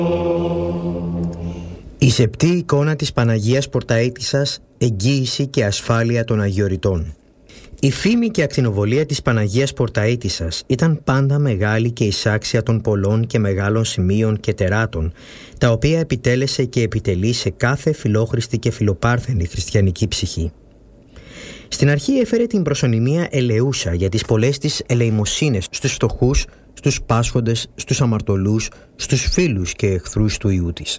Η σεπτή εικόνα της Παναγίας Πορταΐτισσας, εγγύηση και ασφάλεια των Αγιοριτών. Η φήμη και ακτινοβολία της Παναγίας Πορταΐτισσας ήταν πάντα μεγάλη και εισάξια των πολλών και μεγάλων σημείων και τεράτων, τα οποία επιτέλεσε και επιτελεί σε κάθε φιλόχρηστη και φιλοπάρθενη χριστιανική ψυχή. Στην αρχή έφερε την προσωνυμία ελεούσα για τις πολλές της ελεημοσύνες στους φτωχούς, στους πάσχοντες, στους αμαρτωλούς, στους φίλους και εχθρούς του Υιού της.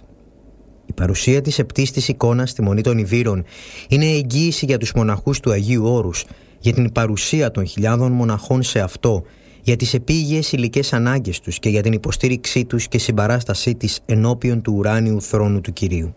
Η παρουσία της σεπτής της εικόνας στη Μονή των Ιδήρων είναι εγγύηση για τους μοναχούς του Αγίου Όρους, για την παρουσία των χιλιάδων μοναχών σε αυτό, για τις επίγειες υλικές ανάγκες τους και για την υποστήριξή τους και συμπαράστασή της ενώπιον του ουράνιου θρόνου του Κυρίου.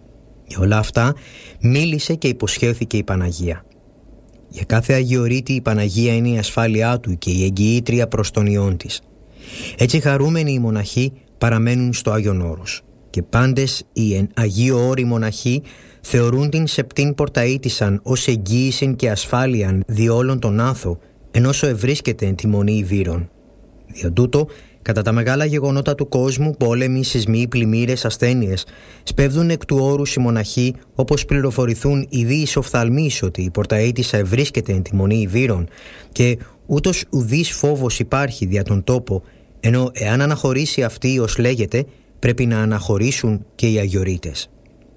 Για όλα αυτά μίλησε και υποσχέθηκε η Παναγία. Για κάθε Αγιορείτη η Παναγία είναι η ασφάλειά του και η εγγυήτρια προς τον Υιόν της. Έτσι χαρούμενοι οι μοναχοί παραμένουν στο Άγιον Όρος. Και πάντες οι Αγίου Όροι μοναχοί θεωρούν την σεπτήν Πορταΐτισσαν ως εγγύησιν και ασφάλειαν δι' όλων τον άθο, ενώσο ευρίσκεται εν τη Μονή Ιδήρων. Δια τούτο, κατά τα μεγάλα γεγονότα του κόσμου, πόλεμοι, σεισμοί, πλημμύρες, ασθένειες, σπέβδουν εκ του όρους οι μοναχοί, όπως πληροφορηθούν οι δίης οφθαλμείς ότι η Πορταΐτισσα ευρίσκεται εν τη Μονή Ιδήρων, και ούτως ουδής φόβος υπάρχει δια τον τόπο, ενώ εάν αναχωρήσει αυτή ως λέγεται, πρέπει να αναχωρήσουν και οι Αγιορείτες.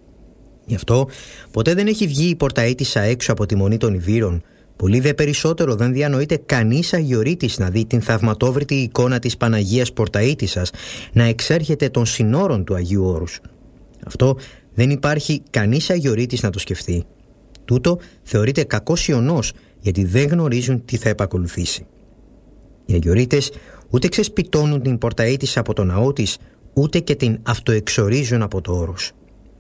Γι' αυτό ποτέ δεν έχει βγει η Πορταΐτισσα έξω από τη Μονή των Ιδήρων, πολύ δε περισσότερο δεν διανοείται κανείς Αγιορείτης να δει την θαυματόβρητη εικόνα της Παναγίας Πορταΐτισσας να εξέρχεται των συνόρων του Αγίου Όρους. Αυτό δεν υπάρχει κανείς Αγιορείτης να το σκεφτεί. Τούτο θεωρείται κακός ιονός, γιατί δεν γνωρίζουν τι θα επακολουθήσει. Οι Αγιορείτες ούτε ξεσπιτώνουν την Πορταΐτισσα από το ναό της, ούτε και την αυτοεξορίζουν από το όρος.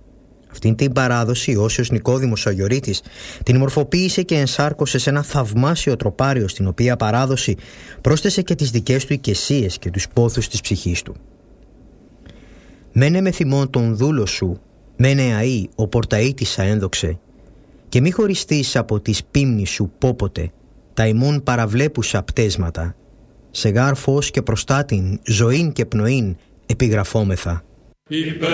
Αυτήν την παράδοση ο Όσιος Νικόδημος ο Αγιορείτης την μορφοποίησε και ενσάρκωσε σε ένα θαυμάσιο τροπάριο, στην οποία παράδοση πρόσθεσε και τις δικές του οικεσίες και τους πόθους της ψυχής του. «Μένε με θυμόν τον δούλο σου, μένε αΐ ο Πορταΐτισσα ένδοξε, και μη χωριστείς από τις πίμνης σου πόποτε, τα ημών παραβλέπουσα πτέσματα, σε γάρ φως και προστάτην, ζωήν και πνοήν επιγραφόμεθα».